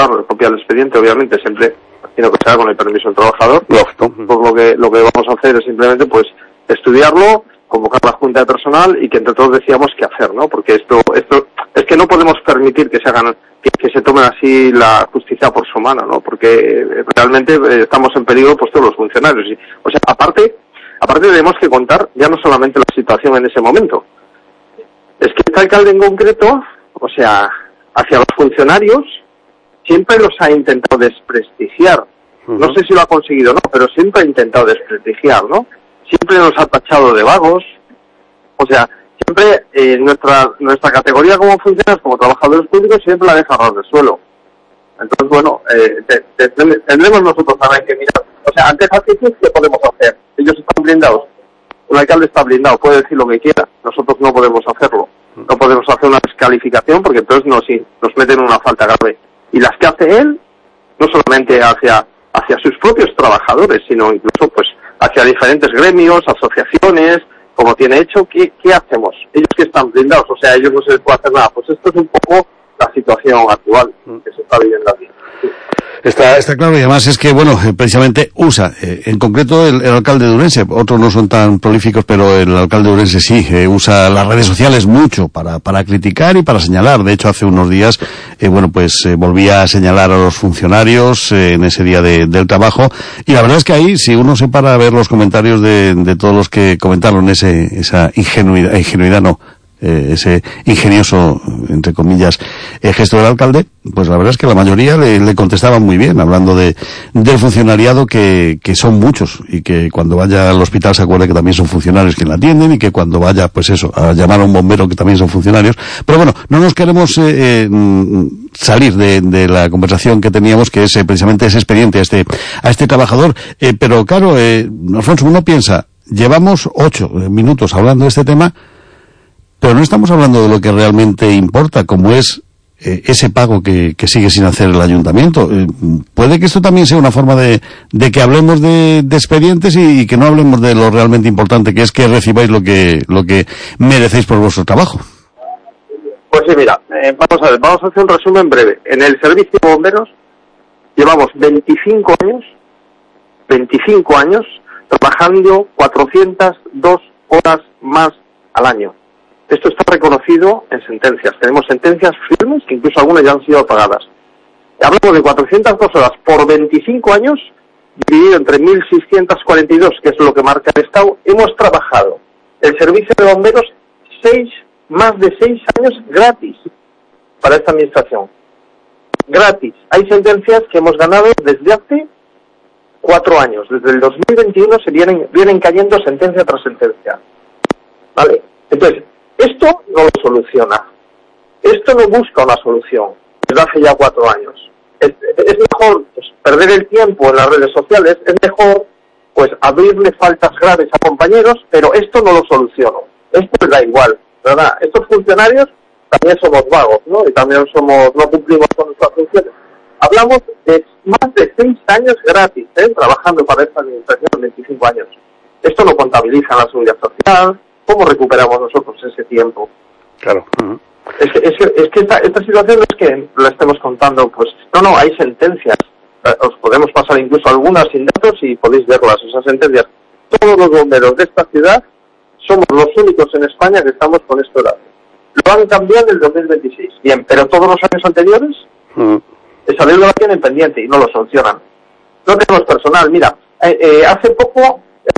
copiar el expediente, obviamente, siempre tiene que ser con el permiso del trabajador. Lógico. Pues lo que vamos a hacer es simplemente, pues, estudiarlo, convocar la junta de personal y que entre todos decíamos qué hacer, ¿no? Porque esto es que no podemos permitir que se hagan, que se tomen así la justicia por su mano, ¿no? Porque realmente estamos en peligro, pues, todos los funcionarios. O sea, aparte tenemos que contar ya no solamente la situación en ese momento. Es que este alcalde en concreto, o sea, hacia los funcionarios, siempre los ha intentado desprestigiar. No sé si lo ha conseguido o no, pero siempre ha intentado desprestigiar, ¿no? Siempre nos ha tachado de vagos. O sea, siempre nuestra categoría como funcionarios, como trabajadores públicos, siempre la deja a ras de suelo. Entonces, bueno, tendremos nosotros también que mirar. O sea, ante esa actitud, ¿qué podemos hacer? Ellos están blindados. Un alcalde está blindado, puede decir lo que quiera. Nosotros no podemos hacerlo. No podemos hacer una descalificación porque entonces nos meten en una falta grave. Y las que hace él, no solamente hacia sus propios trabajadores, sino incluso pues hacia diferentes gremios, asociaciones, como tiene hecho, ¿qué hacemos? Ellos que están blindados, o sea, ellos no se les puede hacer nada. Pues esto es un poco la situación actual que se está viviendo aquí. Sí. Está claro, y además es que, bueno, precisamente usa, en concreto el alcalde de Ourense, otros no son tan prolíficos, pero el alcalde de Ourense sí, usa las redes sociales mucho para criticar y para señalar. De hecho, hace unos días, volvía a señalar a los funcionarios en ese día del trabajo, y la verdad es que ahí, si uno se para a ver los comentarios de todos los que comentaron esa ingenuidad no, ese ingenioso, entre comillas, gesto del alcalde, pues la verdad es que la mayoría le contestaban muy bien, hablando del funcionariado que son muchos, y que cuando vaya al hospital se acuerde que también son funcionarios quien la atienden, y que cuando vaya, pues eso, a llamar a un bombero que también son funcionarios. Pero bueno, no nos queremos salir de la conversación que teníamos, que es precisamente ese expediente a este trabajador. Pero claro, Alfonso, uno piensa, llevamos 8 minutos hablando de este tema, pero no estamos hablando de lo que realmente importa, como es ese pago que sigue sin hacer el ayuntamiento. Puede que esto también sea una forma de que hablemos de expedientes y que no hablemos de lo realmente importante, que es que recibáis lo que merecéis por vuestro trabajo. Pues sí, mira, vamos a hacer un resumen breve. En el servicio de bomberos llevamos 25 años trabajando 402 horas más al año. Esto está reconocido en sentencias. Tenemos sentencias firmes que incluso algunas ya han sido pagadas. Hablamos de 402 horas por 25 años, dividido entre 1.642, que es lo que marca el Estado. Hemos trabajado el servicio de bomberos más de 6 años gratis para esta administración. Gratis. Hay sentencias que hemos ganado desde hace 4 años. Desde el 2021 se vienen cayendo sentencia tras sentencia. ¿Vale? Entonces, esto no lo soluciona. Esto no busca una solución desde hace ya 4 años. Es mejor pues, perder el tiempo en las redes sociales, es mejor pues abrirle faltas graves a compañeros, pero esto no lo soluciona. Esto da igual, ¿verdad? Estos funcionarios también somos vagos, ¿no? Y también no cumplimos con nuestras funciones. Hablamos de más de 6 años gratis, trabajando para esta administración, 25 años. Esto no contabiliza la seguridad social. ¿Cómo recuperamos nosotros ese tiempo? Claro. Es que esta situación no es que la estemos contando, pues no, hay sentencias. Os podemos pasar incluso algunas sin datos y podéis verlas, esas sentencias. Todos los bomberos de esta ciudad somos los únicos en España que estamos con este horario. Lo han cambiado en el 2026. Bien, pero todos los años anteriores, esa deuda la tienen pendiente y no lo solucionan. No tenemos personal. Mira, hace poco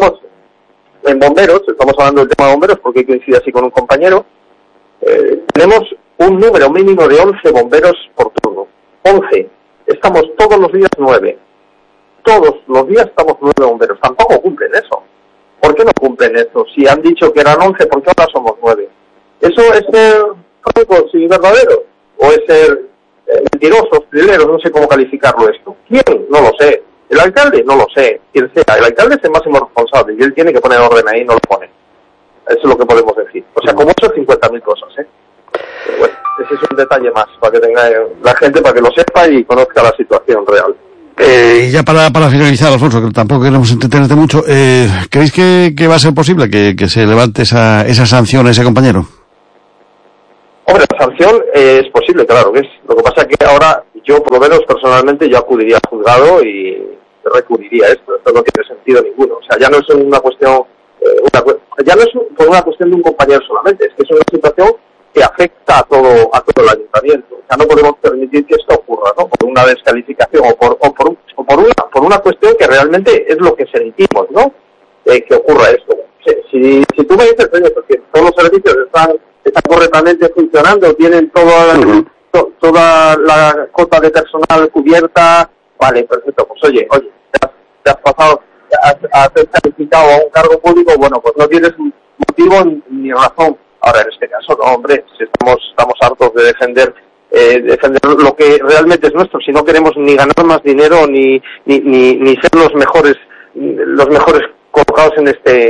en bomberos, estamos hablando del tema de bomberos porque coincide así con un compañero, tenemos un número mínimo de 11 bomberos por turno. 11. Estamos todos los días 9. Todos los días estamos 9 bomberos. Tampoco cumplen eso. ¿Por qué no cumplen eso? Si han dicho que eran 11, ¿por qué ahora somos 9? ¿Eso es ser francos y verdaderos? ¿O es ser mentirosos, trileros? No sé cómo calificarlo esto. ¿Quién? No lo sé. ¿El alcalde? No lo sé. Quien sea. El alcalde es el máximo responsable y él tiene que poner orden ahí y no lo pone. Eso es lo que podemos decir. O sea, como eso 50.000 cosas, Pero bueno, ese es un detalle más para que tenga la gente, para que lo sepa y conozca la situación real. Y ya para finalizar, Alfonso, que tampoco queremos entretenerte mucho, ¿creéis que va a ser posible que se levante esa sanción a ese compañero? Hombre, la sanción es posible, claro que es. Lo que pasa es que ahora yo por lo menos personalmente yo acudiría al juzgado y recurriría esto no tiene sentido ninguno. O sea, ya no es una cuestión, ya no es por una cuestión de un compañero solamente, es que es una situación que afecta a todo el ayuntamiento. O sea, no podemos permitir que esto ocurra, ¿no? Por una descalificación o por una cuestión que realmente es lo que sentimos, ¿no? Que ocurra esto. Si tú me dices, oye, porque todos los servicios están correctamente funcionando, tienen toda la cota de personal cubierta, vale, perfecto, pues oye, te has pasado, has calificado a un cargo público, bueno, pues no tienes motivo ni razón. Ahora, en este caso, no, hombre, si estamos hartos de defender lo que realmente es nuestro, si no queremos ni ganar más dinero ni ser los mejores colocados en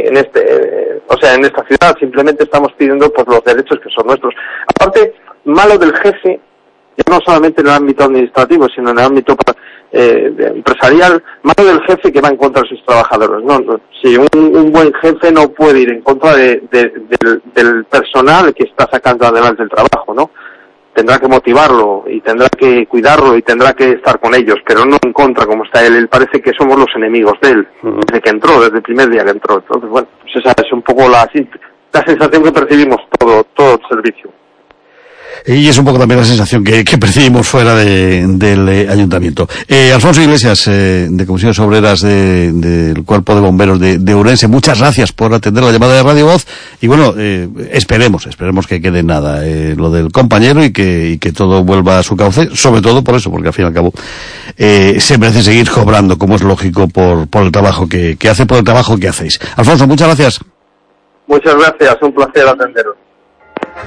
esta ciudad, simplemente estamos pidiendo pues los derechos que son nuestros. Aparte, malo del jefe, ya no solamente en el ámbito administrativo, sino en el ámbito empresarial, malo del jefe que va en contra de sus trabajadores. No, si un buen jefe no puede ir en contra del personal que está sacando adelante el trabajo, ¿no? Tendrá que motivarlo y tendrá que cuidarlo y tendrá que estar con ellos, pero no en contra como está él. Él parece que somos los enemigos de él, desde el primer día que entró. Entonces, bueno, pues esa es un poco la sensación que percibimos todo el servicio. Y es un poco también la sensación que percibimos fuera del ayuntamiento. Alfonso Iglesias, de Comisiones Obreras del Cuerpo de Bomberos de Ourense, muchas gracias por atender la llamada de Radio Voz. Y bueno, esperemos que quede nada lo del compañero y que todo vuelva a su cauce, sobre todo por eso, porque al fin y al cabo se merece seguir cobrando, como es lógico, por el trabajo que hace, por el trabajo que hacéis. Alfonso, muchas gracias. Muchas gracias, un placer atenderos.